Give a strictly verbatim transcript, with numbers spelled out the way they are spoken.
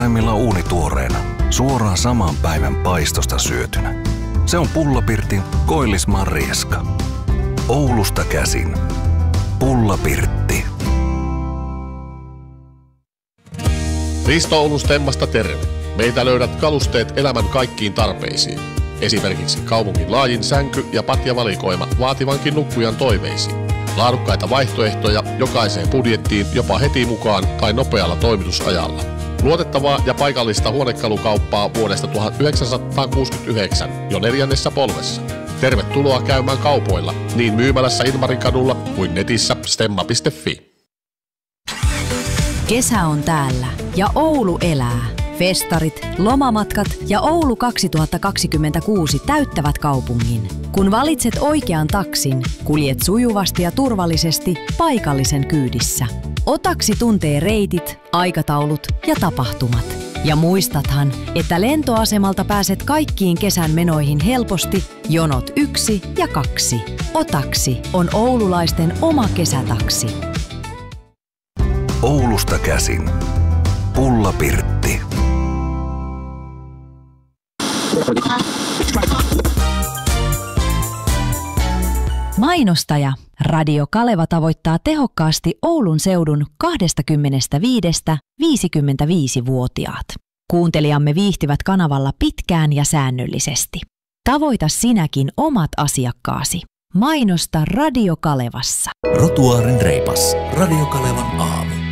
parhaimmillaan uunituoreena, suoraan saman päivän paistosta syötynä. Se on Pullapirtin Koillismaan rieska. Oulusta käsin. Pullapirtti. Risto Oulun Stemmasta terve. Meitä löydät kalusteet elämän kaikkiin tarpeisiin. Esimerkiksi kaupungin laajin sänky- ja patjavalikoima vaativankin nukkujan toiveisiin. Laadukkaita vaihtoehtoja jokaiseen budjettiin jopa heti mukaan tai nopealla toimitusajalla. Luotettavaa ja paikallista huonekalukauppaa vuodesta tuhatyhdeksänsataakuusikymmentäyhdeksän jo neljännessä polvessa. Tervetuloa käymään kaupoilla niin myymälässä Ilmarin kadulla kuin netissä stemma piste fi. Kesä on täällä ja Oulu elää. Festarit, lomamatkat ja Oulu kaksituhattakaksikymmentäkuusi täyttävät kaupungin. Kun valitset oikean taksin, kuljet sujuvasti ja turvallisesti paikallisen kyydissä. Otaksi tuntee reitit, aikataulut ja tapahtumat. Ja muistathan, että lentoasemalta pääset kaikkiin kesän menoihin helposti jonot yksi ja kaksi. Otaksi on oululaisten oma kesätaksi. Oulusta käsin. Pullapirtti. Mainostaja Radio Kaleva tavoittaa tehokkaasti Oulun seudun kaksikymmentäviidestä–viisikymmentäviisi-vuotiaat. Kuuntelijamme viihtyvät kanavalla pitkään ja säännöllisesti. Tavoita sinäkin omat asiakkaasi. Mainosta Radio Kalevassa. Rotuaarin reipas. Radio Kalevan aamu.